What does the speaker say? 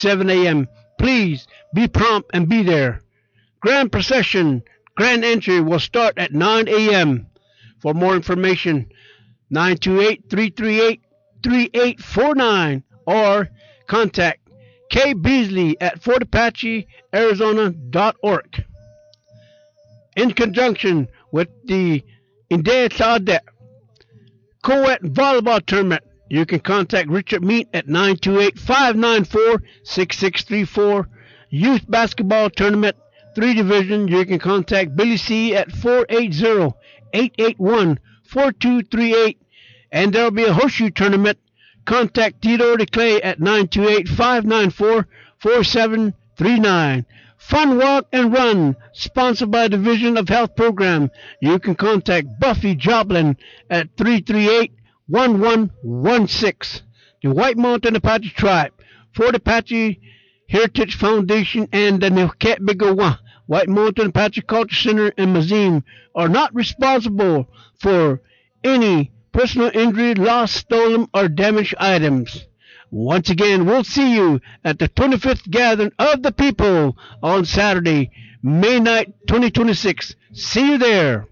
7 a.m. Please be prompt and be there. Grand procession, grand entry will start at 9 a.m. For more information, 928-338-3849 or contact Kay Beasley at FortApacheArizona.org. In conjunction with the India Sadet Co-ed Volleyball Tournament, you can contact Richard Meat at 928-594-6634. Youth Basketball Tournament, 3 Division, you can contact Billy C at 480-881-4238. And there will be a Horseshoe Tournament. Contact Tito DeClay at 928-594-4739. Fun Walk and Run, sponsored by Division of Health Program. You can contact Buffy Joplin at 338-1116. The White Mountain Apache Tribe, Fort Apache Heritage Foundation, and the Neuquén Bigawa White Mountain Apache Culture Center in Mazim are not responsible for any personal injury, lost, stolen, or damaged items. Once again, we'll see you at the 25th Gathering of the People on Saturday, May 9th, 2026. See you there.